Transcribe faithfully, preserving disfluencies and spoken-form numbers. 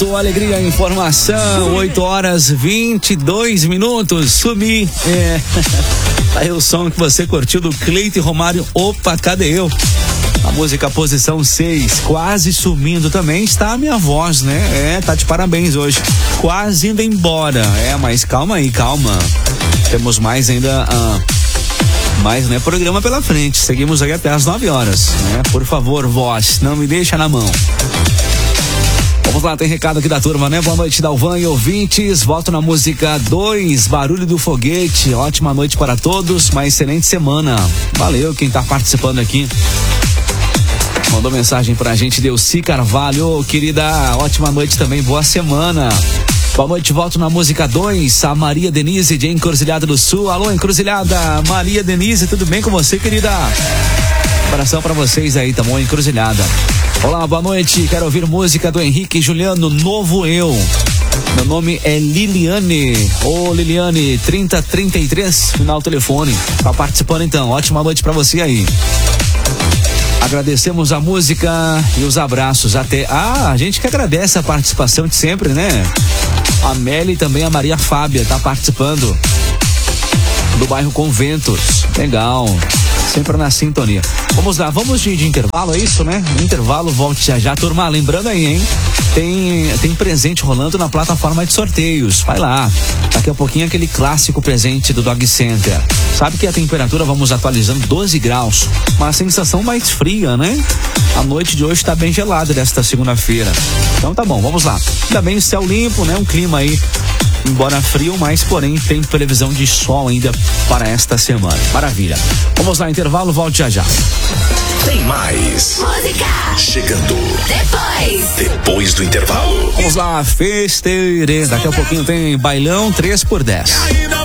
Sua alegria, informação, oito horas vinte e dois minutos. Sumi. É. Aí o som que você curtiu do Cleiton e Romário. Opa, cadê eu? A música posição seis, quase sumindo também está a minha voz, né? É, tá de parabéns hoje. Quase indo embora. É, mas calma aí, calma. Temos mais ainda. Ah, mais, né? Programa pela frente. Seguimos aí até as nove horas, né? Por favor, voz, não me deixa na mão. Vamos lá, tem recado aqui da turma, né? Boa noite, Dalvan e ouvintes. Volto na música dois, Barulho do Foguete. Ótima noite para todos, uma excelente semana. Valeu quem tá participando aqui. Mandou mensagem pra gente, Delci Carvalho. Oh, querida, ótima noite também, boa semana. Boa noite, volto na música dois, a Maria Denise de Encruzilhada do Sul. Alô, Encruzilhada, Maria Denise, tudo bem com você, querida? Abração pra vocês aí, tá bom? Encruzilhada. Olá, boa noite, quero ouvir música do Henrique e Juliano, Novo Eu. Meu nome é Liliane. Ô, oh, Liliane, trinta trinta e três, final telefone. Tá participando então, ótima noite pra você aí. Agradecemos a música e os abraços até... Ah, a gente que agradece a participação de sempre, né? A Meli e também a Maria Fábia tá participando do bairro Conventos. Legal, sempre na sintonia. Vamos lá, vamos de, de intervalo, é isso, né? No intervalo, volte já já. Turma, lembrando aí, hein? Tem, tem presente rolando na plataforma de sorteios. Vai lá. Daqui a pouquinho aquele clássico presente do Dog Center. Sabe que a temperatura vamos atualizando doze graus. Uma sensação mais fria, né? A noite de hoje tá bem gelada desta segunda-feira. Então tá bom, vamos lá. Ainda bem céu limpo, né? Um clima aí, embora frio, mas porém tem previsão de sol ainda para esta semana. Maravilha. Vamos lá, intervalo, volte já já. Tem mais música chegando depois depois do intervalo. Vamos lá, festeire. Daqui a pouquinho tem bailão três por dez.